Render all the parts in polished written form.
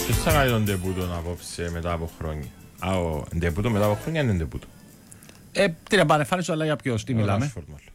Ποιος θα κάνει τον ντεπούτον απόψε μετά από χρόνια? Ο ντεπούτο μετά από χρόνια είναι ντεπούτο. Την επανεμφάνιση, αλλά για ποιος, τι μιλάμε?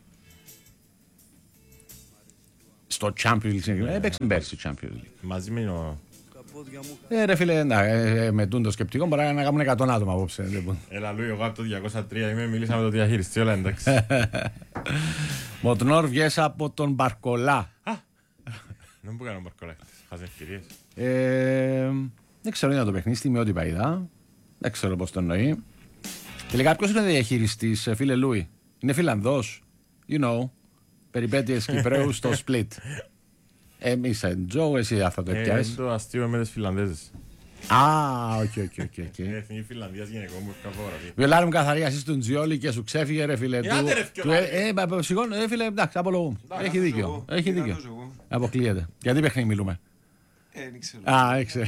Στο Champions League. Έπαιξε πέρσι Champions League. Μαζί με ο... Ρε φίλε, με τούντο σκεπτικό μπορεί να κάνουμε 100 άτομα απόψε. Έλα Λούι, εγώ από το 203 είμαι, μίλησα με το διαχειριστή, όλα εντάξει. Μοτνόρ βγες από τον Μπαρκολά. Δεν μου κάνω Μπαρκολά, χάζε ευκαιρίες. Δεν ξέρω είναι το παιχνίδι, στιγμιότυπα είδα. Δεν ξέρω πώς το εννοεί. Τελικά ποιος είναι διαχειριστής, φίλε Λούι? Είναι Φιλανδός, you know. Περιπέτειες Κυπρέου στο Split. Εμείς Τζο, εσύ θα το πιάσεις. Είναι το αστείο με τις Φιλανδέζες. Οκ. Εθνική Φιλανδίας γυναικών μου φωτογραφία. Βιολάρη μου καθαρία, εσύ στον Τζιόλι και σου ξέφυγε ρε φίλε. Συγγνώμη ρε φίλε, εντάξει, απολογούμε. Έχει δίκιο. Αποκλείεται. Γιατί παιχνίδι μιλούμε? Δεν ξέρω.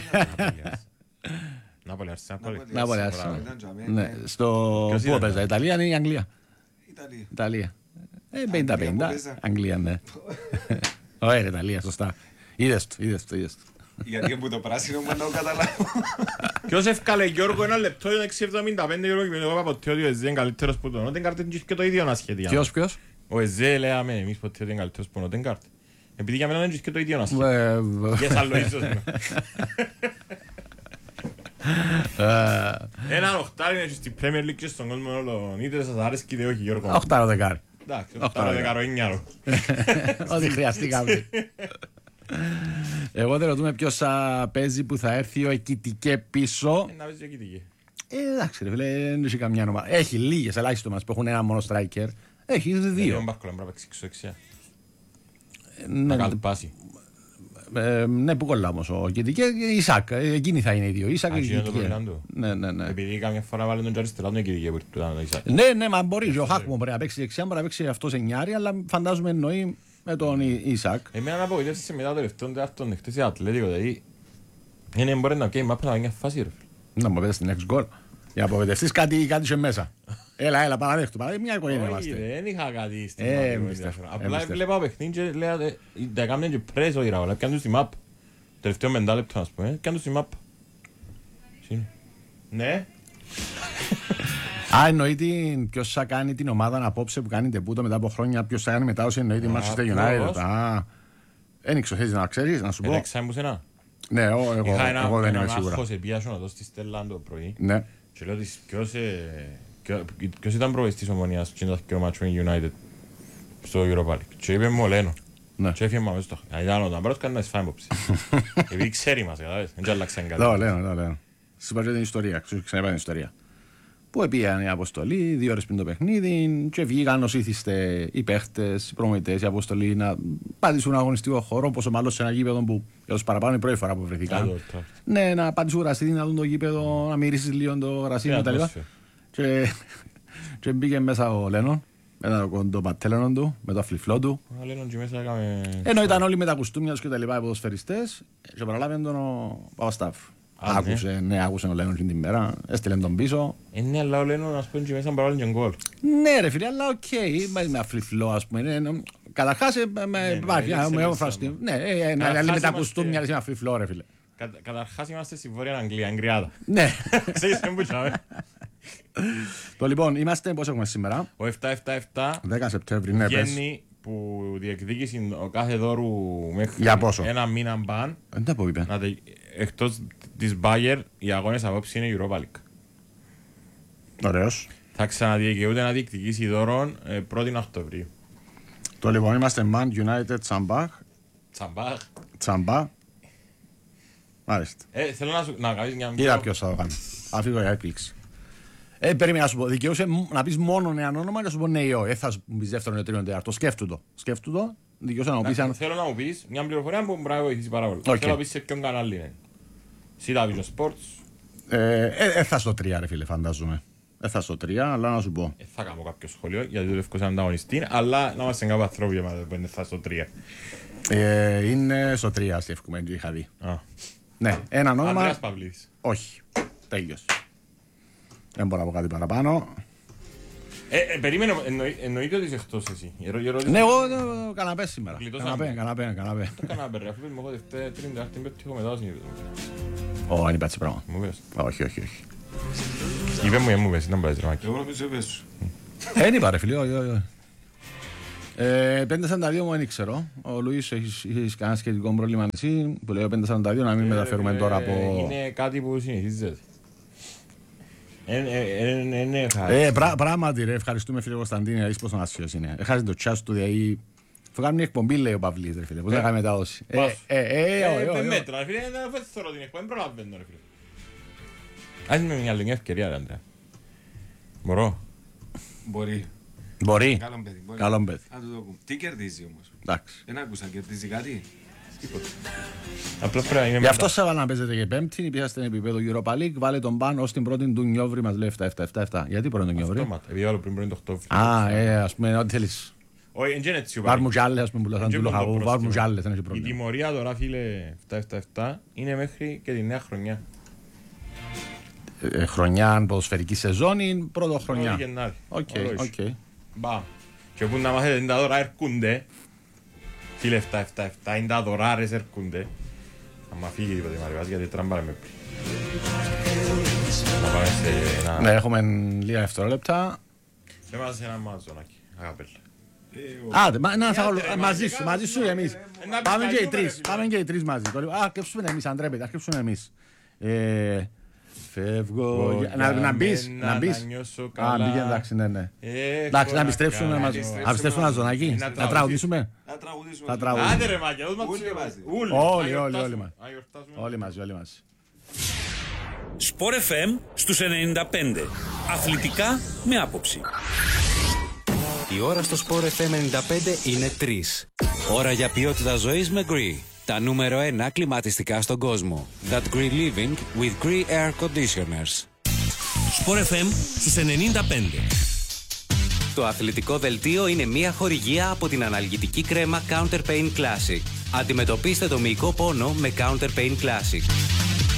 Νάπολη Αρσενάλ. Στο πού έπαιζα, Ιταλία ή Αγγλία? Ιταλία. 50-50. Αγγλία, ναι. Ωραία, Ιταλία, σωστά. Είδες το. Γιατί από το πράσινο μου να το καταλάβω. Ποιος έφκαλε Γιώργο ένα λεπτό, είναι 6.75 Γιώργο και εγώ είπα ποτέ ότι ο Εζέ είναι καλύτερος που τον Ότεγκαρτ και το ίδιο να σχετιάμε. Ποιος? Ο Εζέ λέμε εμείς ποτέ ότι είναι καλύτερος που τον Ότεγκαρτ. Επειδή για μένα είναι και το ίδιο να σχετιάμε. Και σαν Λοΐσος. Έναν οχτάρι είναι στην Premier League και στον κόσμο όλων. Είτε σας άρεσκει είτε όχι Γιώργο. Οχτάρο δεκάρι. Εντάξει, οχτάρο δεκάρο εννιάρο. Ό,τι χρειαστεί κάποιο. Εγώ δεν ρωτούμε ποιος παίζει που θα έρθει ο Εκητικέ πίσω. Να παίζει ο Εκητικέ. Εντάξει ρε φίλε, δεν έχει καμιά ομάδα. Έχει λίγες ελάχιστο μας που έχουν ένα μόνο striker. Έχει δύο. Δεν Μπαρκολά, μπορεί να παίξει εξωδεξιά. Να καλπάσει. Ναι, που κολλά όμως ο Εκητικέ και η Ισακ. Εκείνοι θα είναι οι δύο. Ισακ και η Εκητικέ. Ναι. Επειδή καμιά φορά βάλει τον Τζαριστερά τον Εκητικέ που ήταν ο Ισακ. Ναι, μα μπορεί. Ο Χάκμο μπορεί να παίξει δεξιά, μπορεί να παίξει αυτός εννιάρι, αλλά φαντάζομαι εννοεί με τον Ισακ. Εμένα να απογοητεύσει μετά το τελευταίο τεάρτον χτες η Ατλέτικο, δηλαδή είναι μπορεί να βγει μάπα να βγει μια φάση ρε φίλε. Να μου πέτας την next goal. Για να απογοητευτείς κάτι και μέσα. Έλα, παραδέχτου, μια οικογένεια είμαστε. Όχι δεν είχα κάτι στην μάπα. Απλά βλέπα παιχνίδι και λέω τα έκαναν και πρέσ όχι ραβολά, πιάνε τους στη μάπα. Τελευταίο μεντάλεπτο ας πούμε, πιάνε τους στη μάπα. Ναι. Εννοεί ποιος θα κάνει την ομάδα απόψε που κάνει τεπούτο μετά από χρόνια, ποιος θα κάνει μετάδοση, εννοεί την Manchester United. Δεν ήξερα, θες να ξέρεις, να σου πω. Έλεξα μου σένα. Ναι, εγώ δεν είμαι σίγουρα. Είχα ένα άχος εδώ στη Στέλλα το πρωί και λέω ότι ποιος ήταν προεστής ομονίας και το μάτσο United στο Europa League και είπε μου ο Λένο και έφυγε μας στο ήταν ο Ταμπρός κάνει να εισφάει υπόψη επειδή ξέρει μας, δεν άλλαξαν κάτι. Λένο. Σου είπα την ιστορία, σου ξαναπά την ιστορία. Που πήγαν η αποστολή, 2 ώρες πριν το παιχνίδι και βγήκαν ως ήθιστε οι παίχτες, οι προμηθευτές, η αποστολή να πατήσουν αγωνιστικό χώρο, όπως μάλλον σε ένα γήπεδο που για τους παραπάνω είναι η πρώτη φορά που βρεθήκαν. Ναι, να πατήσουν γραστήρι, να δουν το γήπεδο, να μυρίσεις λίγο το γραστήρι κτλ. Και μπήκε μέσα ο Λένον, με το πατέλωνο του, με το αφλιφλό του. Ενώ ήταν όλοι με τα κουστούμια τους και τα λοιπά οι ποδοσφαιριστές και παραλάβει τον Παπασταύρου. Άκουσε ο Λένον την μέρα, έστειλε τον πίσω. Ναι, αλλά ο Λένον ας πούμε και μέσα παράλληλα και γκολ. Ναι ρε φίλε, αλλά οκ, με αφριφλό ας πούμε. Καταρχάς υπάρχει, με όφραστη. Ναι, με τα κουστούμια είναι αφριφλό ρε φίλε. Καταρχάς είμαστε στη Βόρεια Αγγλία, Αγκριάδα. Ναι. Ξέρεις τι μου τσάμε. Το λοιπόν, είμαστε, πώς έχουμε σήμερα? Ο 777 10 Σεπτέμβρη, ναι πες. Βγαίνει που διεκδίκησε ο κάθε δώρου μέχρι ένα μήνα μπαν. Δεν τα πω είπε. Εκτός της Bayer, οι αγώνες απόψη είναι Europa League. Ωραίος. Θα ξαναδιεκαιούται να διεκδικήσει δώρων 1η Οκτωβρίου. Το λοιπόν είμαστε Man United Τσαμπάχ. Τσαμπάχ. Μάλιστα. Θέλω να κάνεις μια... Είδα ποιος θα το κάνει. Αφήγω για έκπληξη. Περίμενα να σου πω, δικαιούσε να πεις μόνο ένα όνομα και να σου πω ναι ή όχι. Θα σου πεις δεύτερον ή τρίτον τέταρτο. Σκέφτου το. Δικαιούσε να μου πεις αν... Θέλω να μου πεις μια πληροφορία που μπορεί να βοηθήσει πάρα πολύ. Θέλω να πεις σε ποιον κανάλι είναι. CW Sports. Θα στο 3 ρε φίλε φαντάζομαι. Θα στο 3, αλλά να σου πω. Θα κάνω κάποιο σχόλιο γιατί δουλεύω σαν ανταγωνιστή, αλλά να είμαστε κάποιοι ανθρώποι που είναι θα στο 3. Είναι στο 3 εύχομαι, το είχα δει. Ναι, ένα όνομα. Ανδρέας Παυλίδης. Όχι, τέλειος. Δεν μπορώ να πω κάτι παραπάνω. Περίμενε, εννοείται ότι είσαι εκτός εσύ. Ναι, εγώ καναπέ σήμερα. Καναπέ. Το καναπέ ρε, αφού είμαι εγώ 35 έχω μετά Ω, αν είπατε πράγμα. Μου πες. Όχι. Είπε μου πες, ήταν πάει τρεμάκι. Εγώ νομίζω είπες σου. Δεν είπα ρε φίλε, όχι. 5.42 μου δεν ξέρω. Ο Λουίς έχεις κανένα σχετικό πρόβλημα εσύ που λέει 5.42 να μην μεταφέρουμε τώρα από... Είναι κάτι που συνηθίζεται. Πράγματι ρε, ευχαριστούμε φίλε Κωνσταντίνη, είσαι πώς τον άσχιος είναι. Έχασε το τσάς του, δηλαδή... Θα κάνουμε εκπομπή λέει ο Παυλής ρε φίλε, πώς θα κάνουμε μετάδοση. Μέτρα ρε φίλε, δεν θέλω την εκπομπή, δεν προλαβαίνω ρε φίλε. Ας με μια λίγη ευκαιρία ρε Αντρέα. Μπορώ. Μπορεί. Καλό παιδί. Να του το πούμε. Τι κερδίζει όμως. Εντάξει. Δεν άκουσα, κερδίζει κάτι. Απλώς πρέπει να είναι Γι' αυτό σε έβαλα να παίζετε και πέμπτη, πήγατε επίπεδο Europa League, βάλε τον πάνω ως την πρώτη του Νιόβρη μας λέει 7-7-7. Γιατί πρώτη του Νιόβρη? Αυτόματα, επειδή άλλο πριν το Οκτώβρη. Ας πούμε ό,τι θέλεις. Όχι, είναι έτσι. Βάρ μου κι άλλες, ας πούμε που λάθαν του λοχαγού, βάρ μου κι άλλες, δεν έχει Η πρόβλημα. τιμωρία τώρα φίλε 7-7-7 είναι μέχρι και τη νέα χρονιά. Χρονιά, ποδοσφαιρική σεζόν ή πρώτο χρονιά? Γενάρη. Οκ. Μπα. Και όπου να μάθετε τα δώρα έρχονται. Φίλε 7-7-7 είναι τα δωράρες έρχονται. Αν φύγει τίποτε μαριβάς γιατί τραμπάρε με πριν. Να πάμε σε ένα... Ναι, έχουμε λίγα δευτερόλεπτα. Είμαστε σε ένα μάζονάκι, αγάπελα. Άντε, μαζί σου εμείς. Πάμε και οι τρεις μαζί. Κρέψουμε εμείς, αν τρέπετε, κρέψουμε εμείς. Φεύγω, να μπεις. Α, μπήκε, εντάξει, ναι. Εντάξει, να επιστρέψουμε ένα ζωνάκι, να τραγουδήσουμε. Να τραγουδήσουμε. Άντε ρε μάκια, όλοι μαζί. Sport FM στους 95. Αθλητικά με άποψη. Η ώρα στο Sport FM 95 είναι 3. Ώρα για ποιότητα ζωής με Gree. Τα νούμερο 1 κλιματιστικά στον κόσμο. That Gree Living with Gree Air Conditioners. Sport FM στους 95. Το αθλητικό δελτίο είναι μια χορηγία από την αναλγητική κρέμα Counter Pain Classic. Αντιμετωπίστε το μυϊκό πόνο με Counter Pain Classic.